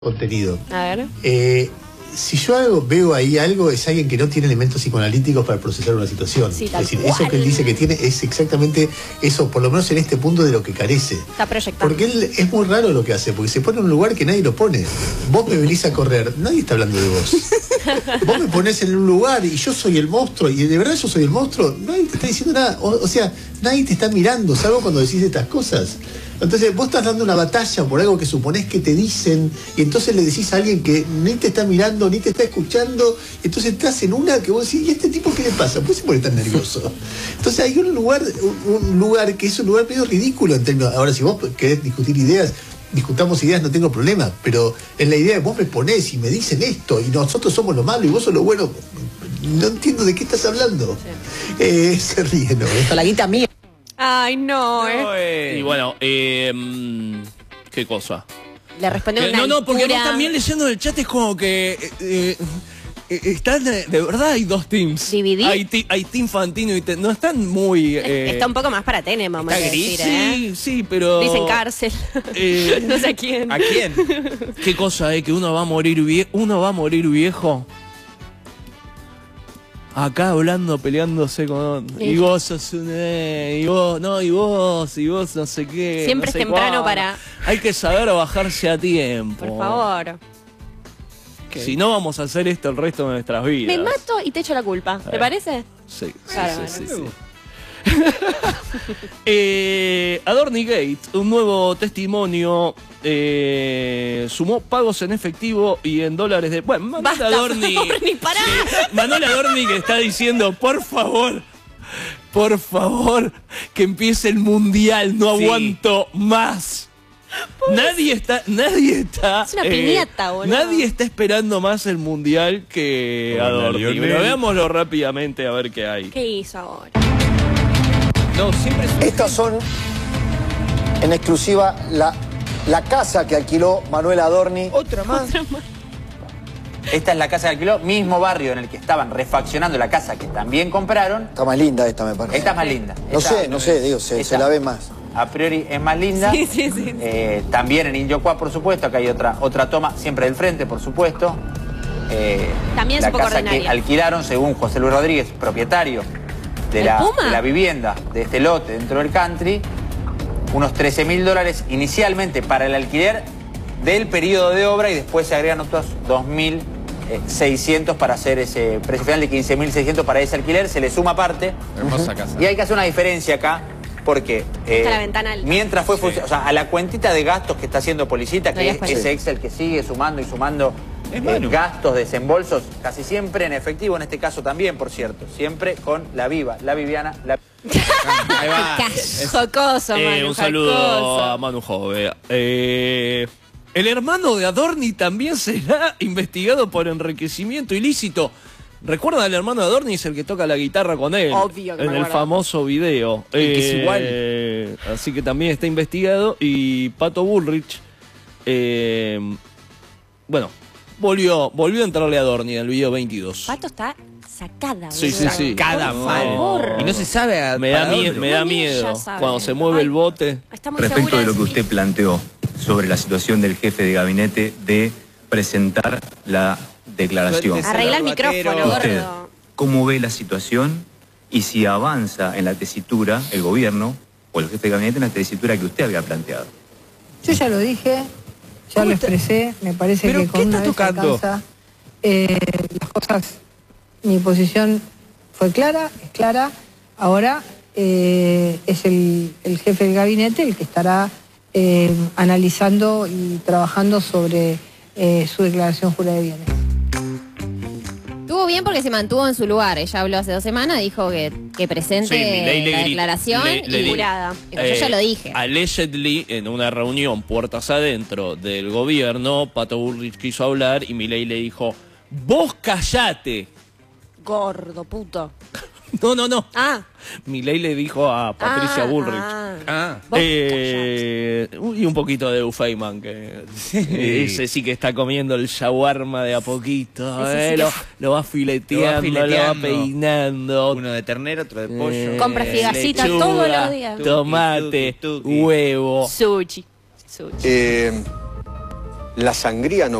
contenido. A ver. Si yo veo ahí algo, es alguien que no tiene elementos psicoanalíticos para procesar una situación. Sí, es decir, eso que él dice que tiene es exactamente eso, por lo menos en este punto, de lo que carece. Está proyectando. Porque él es muy raro lo que hace, porque se pone en un lugar que nadie lo pone. Vos me venís a correr, nadie está hablando de vos. Vos me ponés en un lugar y yo soy el monstruo, y de verdad yo soy el monstruo, nadie te está diciendo nada. O sea, nadie te está mirando, salvo cuando decís estas cosas. Entonces vos estás dando una batalla por algo que suponés que te dicen, y entonces le decís a alguien que ni te está mirando, ni te está escuchando, y entonces estás en una que vos decís, ¿y este tipo qué le pasa? ¿Por qué se pone tan nervioso? Entonces hay un lugar que es un lugar medio ridículo en términos. Ahora, si vos querés discutir ideas, discutamos ideas, no tengo problema, pero en la idea de vos me ponés y me dicen esto, y nosotros somos lo malo y vos sos lo bueno, no entiendo de qué estás hablando. Sí. Se ríe, ¿no? Con la guita mía. Ay, no, Y bueno, ¿qué cosa? Le respondió una No, porque altura... vos también leyendo el chat es como que... están, de verdad hay dos teams. ¿Dividir? Hay Team Fantino y no están muy... Está un poco más para Tenem, vamos a decir, Sí, pero... Dicen cárcel. No sé a quién. ¿A quién? ¿Qué cosa, que uno va a morir viejo? Acá hablando, peleándose con... Y vos sos un... y vos no sé qué. Siempre no sé es temprano cuándo. para... Hay que saber bajarse a tiempo. Por favor. Si no, vamos a hacer esto el resto de nuestras vidas. Me mato y te echo la culpa. ¿Te parece? Sí, Claro, sí. Adorni Gate, un nuevo testimonio, sumó pagos en efectivo y en dólares de... Bueno, Manuel Adorni, pará. Manuel Adorni que está diciendo, por favor, que empiece el mundial, no aguanto más. Nadie está es una piñata, boludo. Nadie está esperando más el mundial que Adorni. Pero veámoslo rápidamente a ver qué hay. ¿Qué hizo ahora? No, siempre es... Estas son, en exclusiva, la casa que alquiló Manuel Adorni. Otra más. Esta es la casa que alquiló, mismo barrio en el que estaban refaccionando la casa que también compraron. Está más linda esta, me parece. Esta es más linda. No sé, digo, se la ve más. A priori es más linda. Sí. También en Inyocuá, por supuesto. Acá hay otra toma, siempre del frente, por supuesto. También es la un poco casa ordinaria. que alquilaron, según José Luis Rodríguez, propietario de la vivienda, de este lote dentro del country, unos $13.000 inicialmente para el alquiler del periodo de obra, y después se agregan otros 2.600 para hacer ese precio final de 15.600 para ese alquiler. Se le suma aparte. Hermosa casa. Y hay que hacer una diferencia acá, porque la ventana alta. mientras fue o sea, a la cuentita de gastos que está haciendo Policita, que es ese Excel que sigue sumando y sumando gastos, desembolsos, casi siempre en efectivo, en este caso también, por cierto, siempre con la Viviana. Ahí va. Jocoso, Manu. Un saludo jocoso. a Manu Jove. El hermano de Adorni también será investigado por enriquecimiento ilícito. ¿Recuerdan al hermano de Adorni? Es el que toca la guitarra con él. Obvio que en me el acuerdo. famoso video. que es igual. Así que también está investigado. Y Pato Bullrich, bueno, volvió a entrarle a Adorni en el video 22. Pato está sacada, boludo. Sí. Cada Por mal. favor. Y no se sabe. Me da miedo Ya sabe. cuando se mueve el bote. Está muy Respecto segura de lo su que usted planteó sobre la situación del jefe de gabinete de presentar la declaración. Arregla el micrófono, Usted, gordo. ¿cómo ve la situación y si avanza en la tesitura el gobierno o el jefe de gabinete en la tesitura que usted había planteado? Yo ya lo dije, ya lo expresé, me parece ¿Pero que con qué una está vez tocando? alcanza. Las cosas, mi posición fue clara, es clara. Ahora es el jefe del gabinete el que estará analizando y trabajando sobre su declaración jurada de bienes. Estuvo bien porque se mantuvo en su lugar. Ella habló hace 2 semanas, dijo que presente la declaración y jurada. Dijo, yo ya lo dije. Allegedly, en una reunión puertas adentro del gobierno, Pato Bullrich quiso hablar y Milei le dijo, vos callate. Gordo, puto. No. Ah. Milei le dijo a Patricia Bullrich. Vos Y un poquito de Edu Feynman, que ese sí que está comiendo el shawarma de a poquito. Lo va fileteando, lo va peinando. Uno de ternero, otro de pollo. Compra figacita lechuga, todos los días. Tomate, Tuki. huevo. Sushi. la sangría no